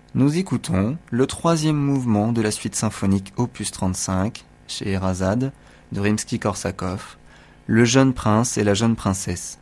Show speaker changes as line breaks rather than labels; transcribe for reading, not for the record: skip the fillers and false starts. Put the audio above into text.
Nous écoutons le troisième mouvement de la suite symphonique opus 35, chez Erazade, de Rimsky-Korsakov, Le jeune prince et la jeune princesse.